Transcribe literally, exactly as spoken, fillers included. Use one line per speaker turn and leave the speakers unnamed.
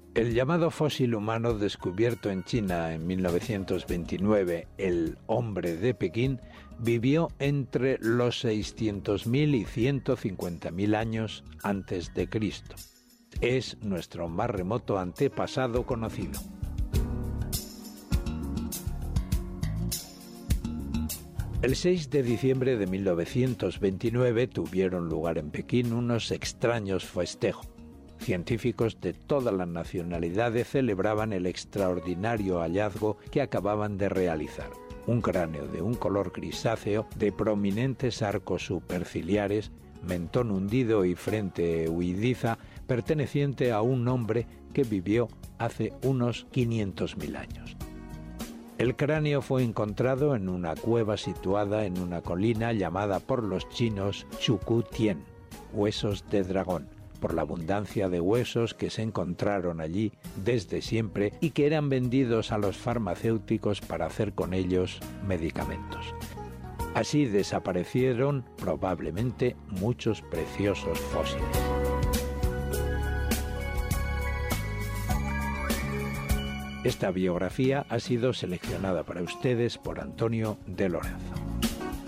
El llamado fósil humano descubierto en China en mil novecientos veintinueve, el hombre de Pekín, vivió entre los seiscientos mil y ciento cincuenta mil años antes de Cristo. Es nuestro más remoto antepasado conocido. El seis de diciembre de mil novecientos veintinueve tuvieron lugar en Pekín unos extraños festejos. Científicos de todas las nacionalidades celebraban el extraordinario hallazgo que acababan de realizar. Un cráneo de un color grisáceo, de prominentes arcos superciliares, mentón hundido y frente huidiza, perteneciente a un hombre que vivió hace unos quinientos mil años. El cráneo fue encontrado en una cueva situada en una colina llamada por los chinos Chuku Tien, huesos de dragón, por la abundancia de huesos que se encontraron allí desde siempre y que eran vendidos a los farmacéuticos para hacer con ellos medicamentos. Así desaparecieron probablemente muchos preciosos fósiles. Esta biografía ha sido seleccionada para ustedes por Antonio de Lorenzo.